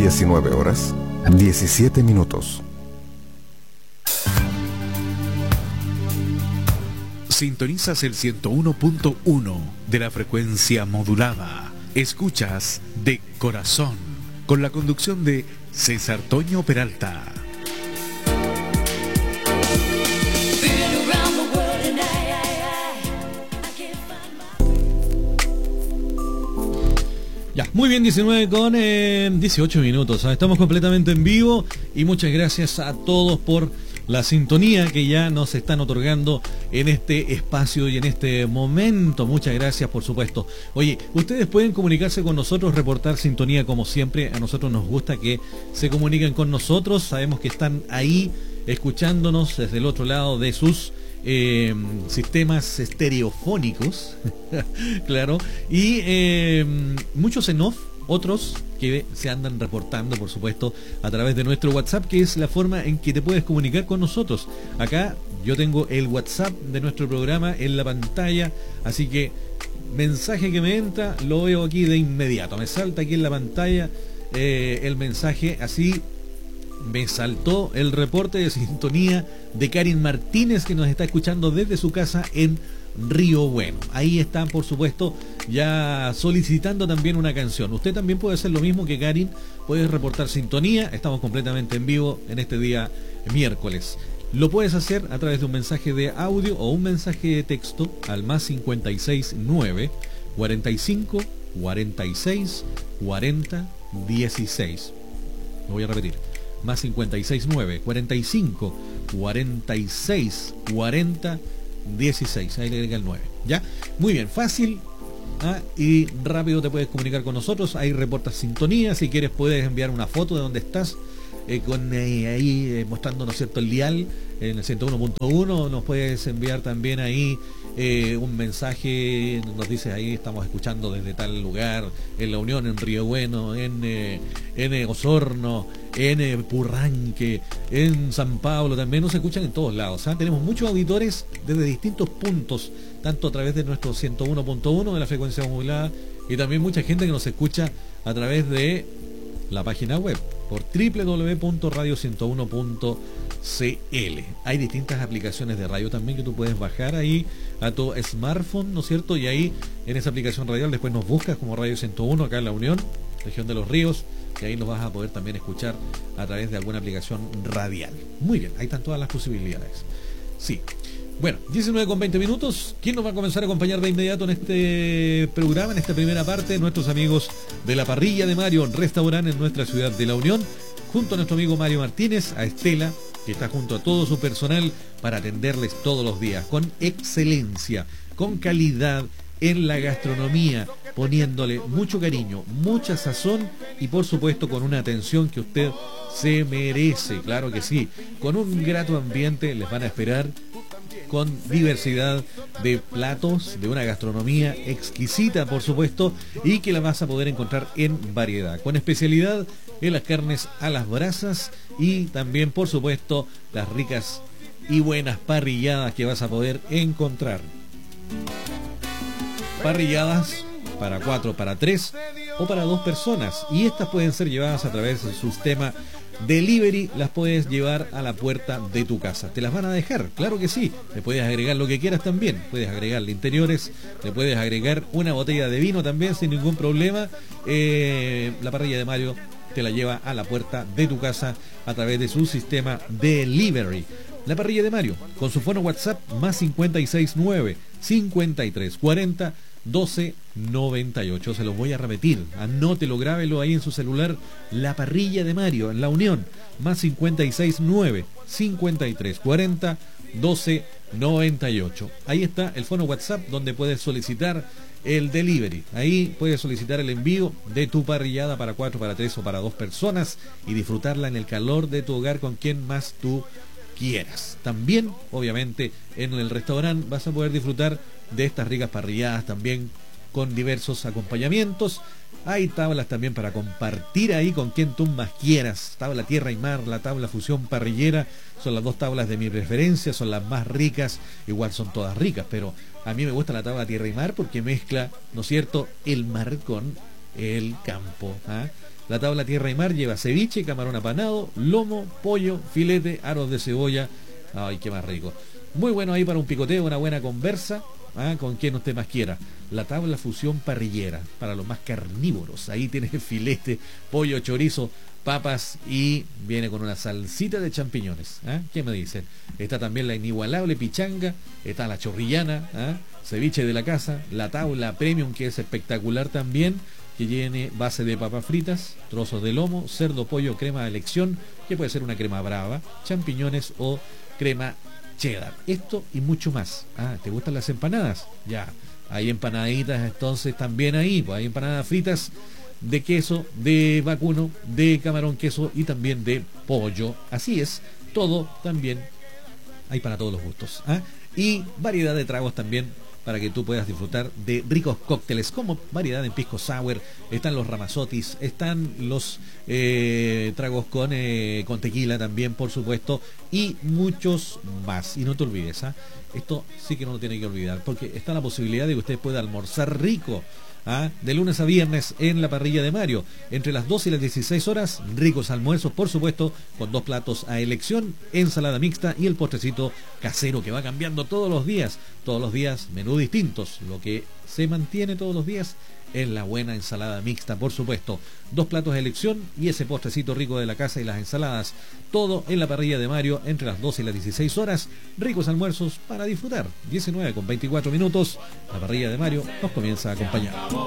19 horas, 17 minutos. Sintonizas el 101.1 de la frecuencia modulada. Escuchas De Corazón, con la conducción de César Toño Peralta. Ya, muy bien, 19 con 18 minutos. Estamos completamente en vivo y muchas gracias a todos por la sintonía que ya nos están otorgando en este espacio y en este momento. Muchas gracias, por supuesto. Oye, ustedes pueden comunicarse con nosotros, reportar sintonía como siempre. A nosotros nos gusta que se comuniquen con nosotros. Sabemos que están ahí escuchándonos desde el otro lado de sus sistemas estereofónicos, claro, y muchos en off, otros que se andan reportando, por supuesto, a través de nuestro WhatsApp, que es la forma en que te puedes comunicar con nosotros. Acá yo tengo el WhatsApp de nuestro programa en la pantalla, así que mensaje que me entra lo veo aquí de inmediato, me salta aquí en la pantalla el mensaje, así me saltó el reporte de sintonía de Karin Martínez, que nos está escuchando desde su casa en Río Bueno. Ahí están, por supuesto, ya solicitando también una canción. Usted también puede hacer lo mismo que Karin, puede reportar sintonía. Estamos completamente en vivo en este día miércoles. Lo puedes hacer a través de un mensaje de audio o un mensaje de texto al más 569 45 46 40 16. Lo voy a repetir. Más 569 45 46 40 16. Ahí le agrega el 9. ¿Ya? Muy bien, fácil y rápido te puedes comunicar con nosotros. Ahí reportas sintonía. Si quieres puedes enviar una foto de donde estás, mostrando, ¿no es cierto?, el dial en el 101.1. Nos puedes enviar también ahí un mensaje, nos dices ahí estamos escuchando desde tal lugar, en La Unión, en Río Bueno, en Osorno, en Purranque, en San Pablo, también nos escuchan en todos lados. Tenemos muchos auditores desde distintos puntos, tanto a través de nuestro 101.1 de la frecuencia modulada, y también mucha gente que nos escucha a través de la página web por www.radio101.cl. Hay distintas aplicaciones de radio también que tú puedes bajar ahí a tu smartphone, ¿no es cierto? Y ahí en esa aplicación radial después nos buscas como Radio 101 acá en La Unión, región de Los Ríos, y ahí nos vas a poder también escuchar a través de alguna aplicación radial. Muy bien, ahí están todas las posibilidades. Sí. Bueno, 19 con 20 minutos. ¿Quién nos va a comenzar a acompañar de inmediato en este programa, en esta primera parte? Nuestros amigos de la Parrilla de Mario, restaurante en nuestra ciudad de La Unión, junto a nuestro amigo Mario Martínez, a Estela, que está junto a todo su personal para atenderles todos los días, con excelencia, con calidad en la gastronomía, poniéndole mucho cariño, mucha sazón y por supuesto con una atención que usted se merece, claro que sí, con un grato ambiente. Les van a esperar con diversidad de platos, de una gastronomía exquisita, por supuesto, y que la vas a poder encontrar en variedad, con especialidad en las carnes a las brasas y también, por supuesto, las ricas y buenas parrilladas que vas a poder encontrar. Parrilladas para 4, para 3 o para 2 personas, y estas pueden ser llevadas a través del sistema delivery. Las puedes llevar a la puerta de tu casa, te las van a dejar, claro que sí. Le puedes agregar lo que quieras también, puedes agregarle interiores, le puedes agregar una botella de vino también sin ningún problema. La Parrilla de Mario te la lleva a la puerta de tu casa a través de su sistema delivery. La Parrilla de Mario, con su fono WhatsApp más 569 5340 1298. Se los voy a repetir, anótelo, grábelo ahí en su celular. La Parrilla de Mario en La Unión, más 569 5340 1298. Ahí está el fono WhatsApp donde puedes solicitar el delivery. Ahí puedes solicitar el envío de tu parrillada para 4, para 3 o para 2 personas y disfrutarla en el calor de tu hogar con quien más tú quieras. También, obviamente, en el restaurante vas a poder disfrutar de estas ricas parrilladas también con diversos acompañamientos. Hay tablas también para compartir ahí con quien tú más quieras. Tabla tierra y mar, la tabla fusión parrillera, son las dos tablas de mi preferencia, son las más ricas. Igual son todas ricas, pero a mí me gusta la tabla tierra y mar porque mezcla, ¿no es cierto?, el mar con el campo. La tabla tierra y mar lleva ceviche, camarón apanado, lomo, pollo, filete, aros de cebolla. Ay, qué más rico. Muy bueno ahí para un picoteo, una buena conversa, con quien usted más quiera. La tabla fusión parrillera, para los más carnívoros. Ahí tiene filete, pollo, chorizo, papas y viene con una salsita de champiñones. ¿Qué me dicen? Está también la inigualable pichanga, está la chorrillana, ceviche de la casa, la tabla premium que es espectacular también, que tiene base de papas fritas, trozos de lomo, cerdo, pollo, crema de elección, que puede ser una crema brava, champiñones o crema cheddar. Esto y mucho más. ¿Te gustan las empanadas? Ya, hay empanaditas entonces también ahí, pues hay empanadas fritas de queso, de vacuno, de camarón queso y también de pollo. Así es, todo también hay para todos los gustos. Y variedad de tragos también para que tú puedas disfrutar de ricos cócteles como variedad en pisco sour, están los ramazzotis, están los tragos con tequila también, por supuesto, y muchos más. Y no te olvides, esto sí que no lo tiene que olvidar, porque está la posibilidad de que usted pueda almorzar rico, de lunes a viernes en la parrilla de Mario, entre las 12 y las 16 horas, ricos almuerzos, por supuesto, con 2 platos a elección, ensalada mixta y el postrecito casero que va cambiando todos los días menú distintos. Lo que se mantiene todos los días es la buena ensalada mixta, por supuesto, 2 platos a elección y ese postrecito rico de la casa y las ensaladas, todo en la parrilla de Mario entre las 12 y las 16 horas, ricos almuerzos para disfrutar. 19:24, la parrilla de Mario nos comienza a acompañar.